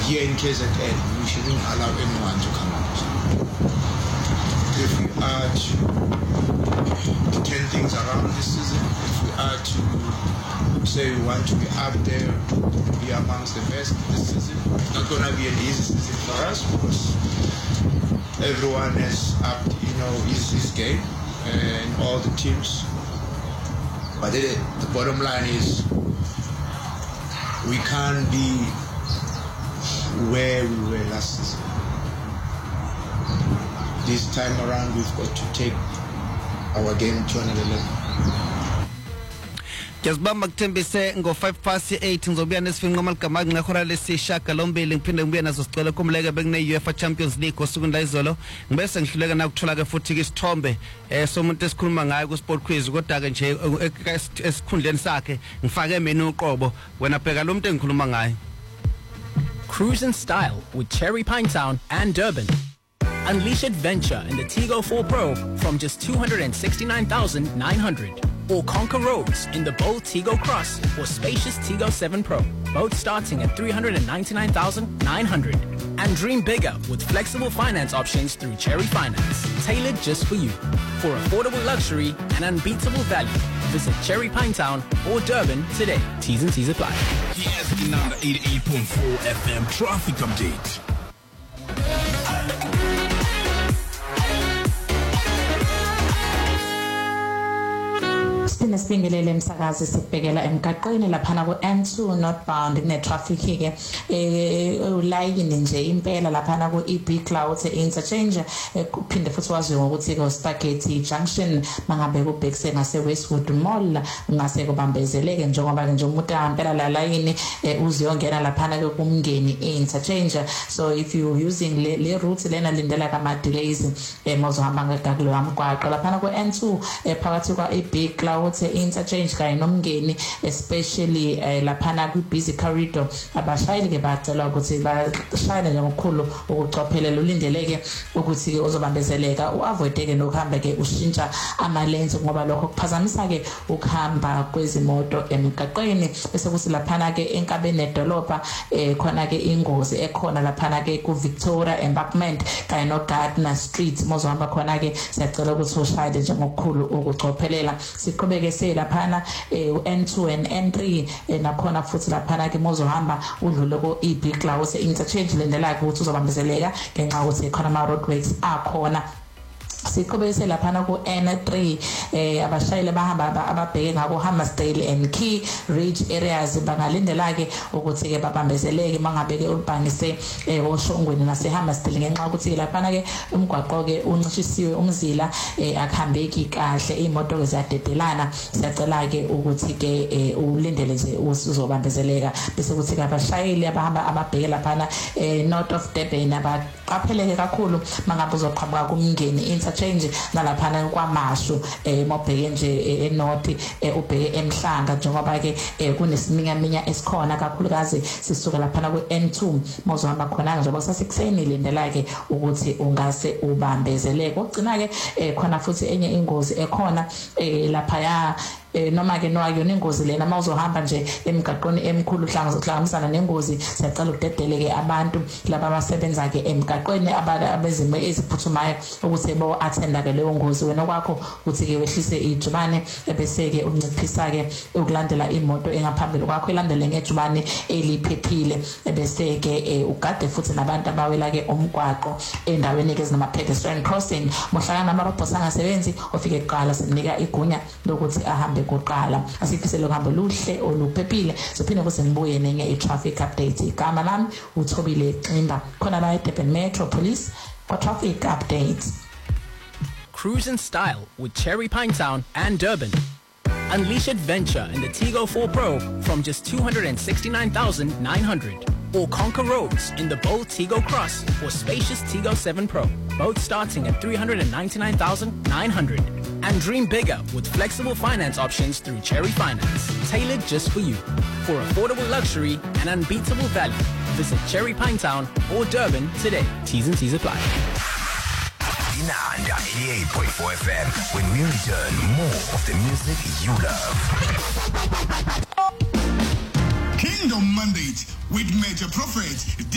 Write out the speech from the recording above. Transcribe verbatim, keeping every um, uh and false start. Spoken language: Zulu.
here in K Z N, we shouldn't allow anyone to come out. If we are to turn things around this season, if we are to say we want to be up there, be amongst the best this season, it's not going to be an easy season for us because everyone has upped, you know, his, his game and all the teams. But the, the bottom line is we can't be where we were last season. This time around, we've got to take our game to another level. Jazbamba kuthembise ngo five past eight ngizobuya nesifinqo maligama ngahora lesishaka lombili ngiphinde ngibuye nazo sicela kumleke bekune UEFA Champions League osukunda izolo ngibese ngihluleka na kuthola ke futhi ke isithombe eh somuntu esikhuluma ngayo ku Sport Quiz kodwa ke nje esikhundleni sakhe ngifake mina uqobo wena bheka lo muntu engikhuluma ngayo. Cruise in style with Cherry Pine Town and Durban. Unleash adventure in the Tigo four Pro from just two hundred sixty-nine thousand nine hundred. Or conquer roads in the bold Tigo Cross or spacious Tigo seven Pro, both starting at three hundred ninety-nine thousand nine hundred. And dream bigger with flexible finance options through Cherry Finance, tailored just for you. For affordable luxury and unbeatable value, visit Cherry Pine Town or Durban today. T's and C's apply. Here's the number eighty-eight point four F M traffic update. Nesibingelele emsakazi sikubhekela emgaqweni laphana ku N two northbound kune traffic ke eh ulayini nje impela laphana ku E B Cloud interchange kuphinde futhi waziwe ngokuthi ko Spaghetti Junction mangabe kubhekise ngase Westwood Mall ngase kubambezeleke njengoba nje umuntu ampela la layini uziyongena laphana ke kumngeni interchange. So if you using le, le route lena lindela kama delays mozohamba ngegaglo yamgwaqo laphana ku N two phakathi kwa E B Cloud interchange kanye nomngeni especially uh, laphana ku busy corridor abashayeli ke bacela ukuthi bashayele nje ngokukhulu ukucophelela ulindeleke ukuthi ke uzobambezeleka uavoid ke nokuhamba ke ushintsha ama lanes ngoba lokho kuphazamisa ke ukuhamba kwezimoto emgaqweni bese kuthi laphana ke enkabeni edolopha eh khona ke ingozi ekhona laphana ke ku Victoria Embankment kanye no Gardner Street mozohamba khona ke siyacela ukuthi ushayele nje ngokukhulu ukucophelela siqhubeke laphana u N two and N three nakhona futhi laphana ke mozohamba udlule ko E B Cloud interchange lendela ukuthi uzobambezeleka ngenxa ukuthi khona ama roadworks akhona. Siqhubekise laphana ku N three eh abashayeli bahamba ababheke ngako Hammersdale and Key Ridge areas bangalindela ke ukuthi ke babambezeleke mangabe ke ulibhangise eh oshongweni nase Hammersdale ngenxa ukuthi laphana ke umgwaqo ke uncishisiwe umzila eh akuhambeki kahle imoto ke ziyadedelana siyacela ke ukuthi ke ulindele nje uzobambezeleka bese kuthi ke abashayeli abahamba ababheke laphana eh north of Durban abaqapheleke kakhulu mangabe uzoqhamuka kumngeni interchange nalaphana kwaMashu eh mobheke nje eNorth ubheke eMhlanga njengoba ke kunesiminyaminya esikhona kakhulukazi sisuka laphana ku N two mozohamba khona njengoba sasekuseni lindela ke ukuthi ungase ubambezeleke ugcina ke khona futhi enye ingozi ekhona lapha ya eh noma ke no ayona ingozi lena mawuzohamba nje emgaqweni emkhulu hlanganisana nengozi siyacela udedeleke abantu laba abasebenza ke emgaqweni abezimo eziphuthumayo ukuthi bo attenda ke leyo ngozi wena kwakho ukuthi ke wehlise ijubane bese ke unciphisa ke ukulandela imoto engaphambili kwakho ilandele ngejubane eliphephile bese ke ugade futhi nabantu abawela ke umgwaqo endaweni ke zinama pedestrian crossing mohlaka namarobhosi angasebenzi ofike kuqala simnika igunya lokuthi ahambe kuqala asifisele ukuhamba luhle oluphephile sophinde kuse ngibuye nenye i-traffic update igama lami uThobile Ximba khona la eDurban Metro Police for traffic updates. Cruise in style with Cherry Pine Town and Durban. Unleash adventure in the Tigo four Pro from just two hundred sixty-nine thousand nine hundred. Or conquer roads in the bold Tigo Cross or spacious Tigo seven Pro, both starting at three hundred ninety-nine thousand nine hundred. And dream bigger with flexible finance options through Cherry Finance, tailored just for you. For affordable luxury and unbeatable value, visit Cherry Pine Town or Durban today. T's and C's apply. Inanda eighty-eight point four F M. When we return, more of the music you love. Kingdom Mandate with Major Prophet